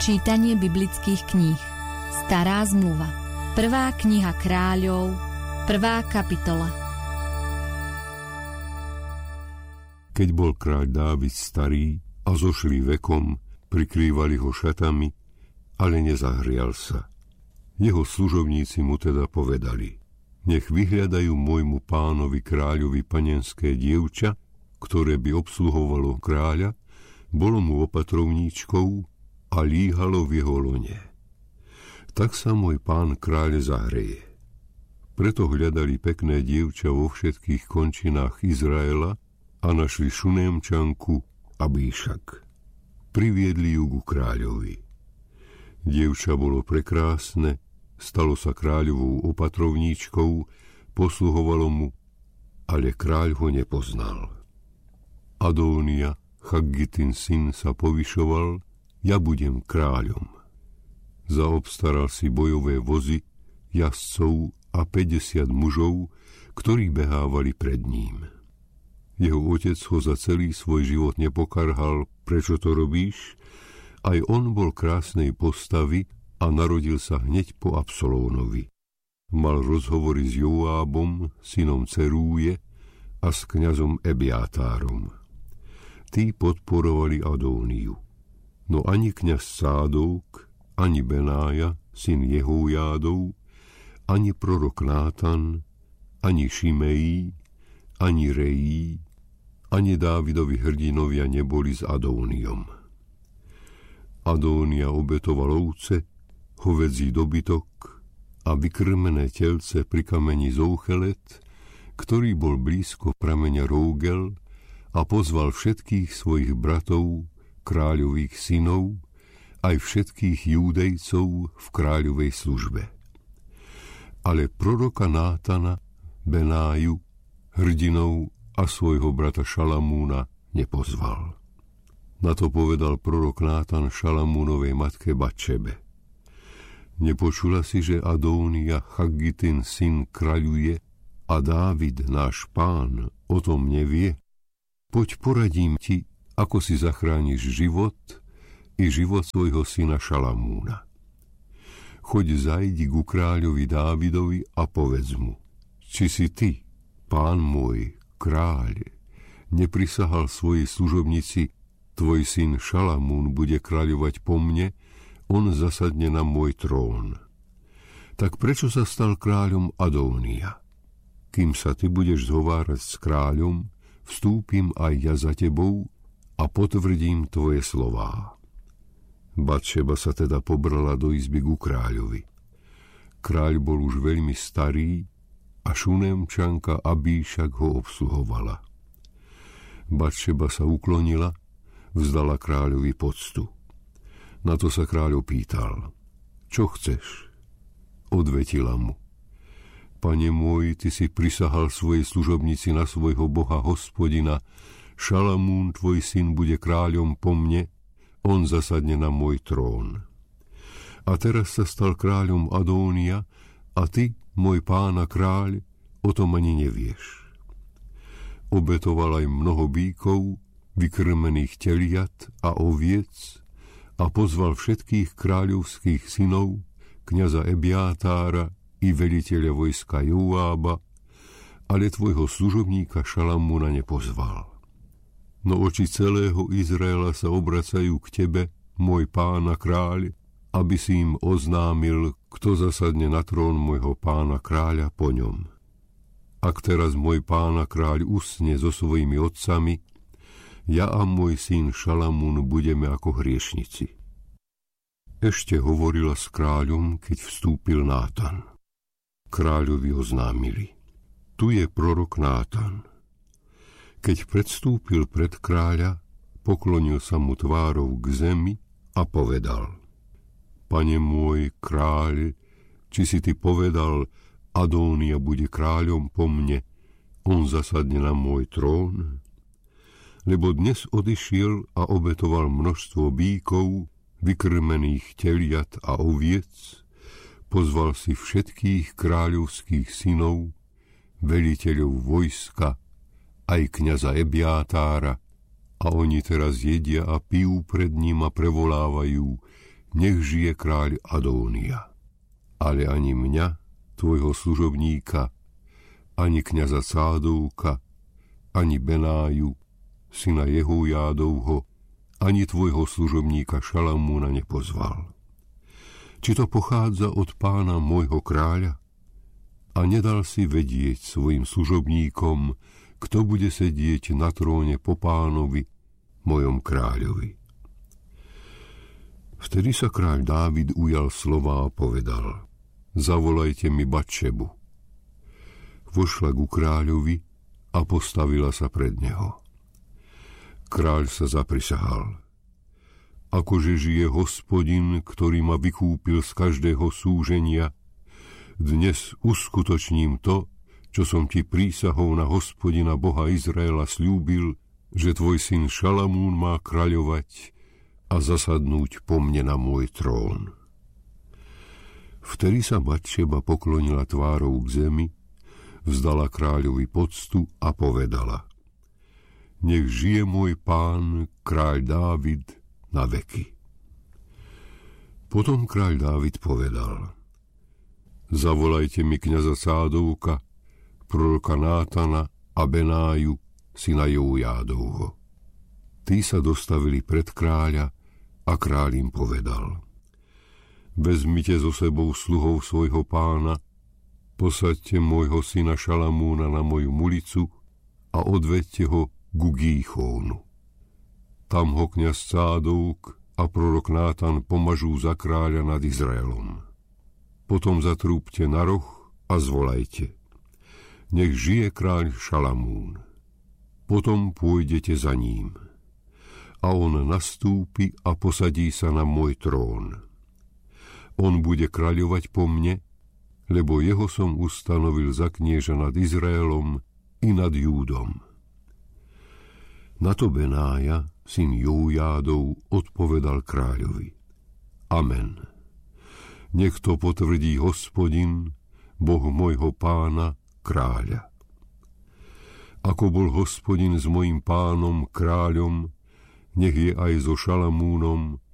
Čítanie biblických kníh. Stará zmluva. 1. kniha Kráľov, 1. kapitola. Keď bol kráľ Dávid starý a zošlý vekom, prikrývali ho šatami, ale nezahrial sa. Jeho služobníci mu teda povedali: nech vyhľadajú môjmu pánovi kráľovi panenské dievča, ktoré by obsluhovalo kráľa, bolo mu opatrovníčkou a líhalo v jeho lone. Tak sa môj pán kráľ zahreje. Preto hľadali pekné dievča vo všetkých končinách Izraela a našli Šunémčanku Abíšak. Priviedli ju ku kráľovi. Dievča bolo prekrásne, stalo sa kráľovou opatrovníčkou, posluhovalo mu, ale kráľ ho nepoznal. Adónia, Chaggitin syn, sa povyšoval: ja budem kráľom. Zaobstaral si bojové vozy, jazdcov a 50 mužov, ktorí behávali pred ním. Jeho otec ho za celý svoj život nepokarhal: prečo to robíš? Aj on bol krásnej postavy a narodil sa hneď po Absalónovi. Mal rozhovory s Joábom, synom Cerúje, a s kňazom Ebiatárom. Tí podporovali Adóniu. No ani kňaz Sádok, ani Benája, syn Jehojádov, ani prorok Nátan, ani Šimejí, ani Rejí, ani Dávidovi hrdinovia neboli s Adóniom. Adónia obetoval ovce, hovädzí dobytok a vykrmené telce pri kameni Zouchelet, ktorý bol blízko prameňa Rógel, a pozval všetkých svojich bratov, kráľových synov, aj všetkých Júdejcov v kráľovej službe. Ale proroka Nátana, Benáju, hrdinov a svojho brata Šalamúna nepozval. Na to povedal prorok Nátan Šalamúnovej matke Batšebe: nepočula si, že Adónia, Chaggitin syn, kráľuje a Dávid, náš pán, o tom nevie? Poď, poradím ti, ako si zachrániš život i život svojho syna Šalamúna. Choď, zajdi ku kráľovi Dávidovi a povedz mu: či si ty, pán môj, kráľ, neprisahal svojej služobnici: tvoj syn Šalamún bude kráľovať po mne, on zasadne na môj trón. Tak prečo sa stal kráľom Adónia? Kým sa ty budeš zhovárať s kráľom, vstúpim aj ja za tebou a potvrdím tvoje slová. Batšeba sa teda pobrala do izby ku kráľovi. Kráľ bol už veľmi starý a Šunémčanka Abíšak ho obsluhovala. Batšeba sa uklonila, vzdala kráľovi poctu. Na to sa kráľ opýtal: čo chceš? Odvetila mu: pane môj, ty si prisahal svojej služobnici na svojho Boha Hospodina: Šalamún, tvoj syn, bude kráľom po mne, on zasadne na môj trón. A teraz sa stal kráľom Adónia a ty, môj pán a kráľ, o tom ani nevieš. Obetoval aj mnoho bíkov, vykrmených teliat a oviec a pozval všetkých kráľovských synov, kňaza Ebiatára i veliteľa vojska Joába, ale tvojho služobníka Šalamúna nepozval. No oči celého Izraela sa obracajú k tebe, môj pána kráľ, aby si im oznámil, kto zasadne na trón môjho pána kráľa po ňom. Ak teraz môj pána kráľ usne so svojimi otcami, ja a môj syn Šalamún budeme ako hriešnici. Ešte hovorila s kráľom, keď vstúpil Nátan. Kráľovi oznámili: tu je prorok Nátan. Keď predstúpil pred kráľa, poklonil sa mu tvárou k zemi a povedal: pane môj kráľ, či si ty povedal: Adónia bude kráľom po mne, on zasadne na môj trón? Lebo dnes odišiel a obetoval množstvo bíkov, vykrmených teliat a oviec, pozval si všetkých kráľovských synov, veliteľov vojska, aj kňaza Ebiatára, a oni teraz jedia a pijú pred ním a prevolávajú: nech žije kráľ Adónia. Ale ani mňa, tvojho služobníka, ani kňaza Cádovka, ani Benáju, syna Jehojádovho, ani tvojho služobníka Šalamúna nepozval. Či to pochádza od pána môjho kráľa? A nedal si vedieť svojim služobníkom, kto bude sedieť na tróne po pánovi, mojom kráľovi. Vtedy sa kráľ Dávid ujal slova a povedal: zavolajte mi Batšebu. Vošla ku kráľovi a postavila sa pred neho. Kráľ sa zaprisahal: akože žije Hospodin, ktorý ma vykúpil z každého súženia, dnes uskutočním to, čo som ti prísahou na Hospodina Boha Izraela sľúbil, že tvoj syn Šalamún má kráľovať a zasadnúť po mne na môj trón. Vtedy sa Batšeba poklonila tvárou k zemi, vzdala kráľovi poctu a povedala: nech žije môj pán, kráľ Dávid, na veky. Potom kráľ Dávid povedal: zavolajte mi kňaza Cádovka, proroka Nátana a Benáju, syna Jehojádovho. Tí sa dostavili pred kráľa a kráľ im povedal: vezmite so sebou sluhov svojho pána, posaďte môjho syna Šalamúna na moju mulicu a odvedte ho ku Gíchónu. Tam ho kňaz Cádovk a prorok Nátan pomažú za kráľa nad Izraelom. Potom zatrúbte na roh a zvolajte: nech žije kráľ Šalamún. Potom pôjdete za ním. A on nastúpi a posadí sa na môj trón. On bude kráľovať po mne, lebo jeho som ustanovil za knieža nad Izraelom i nad Júdom. Na to Benája, syn Jehojádov, odpovedal kráľovi: amen. Nech to potvrdí Hospodin, Boh môjho pána, kráľa. Ako bol Hospodin s mojím pánom, kráľom, nech je aj so Šalamúnom,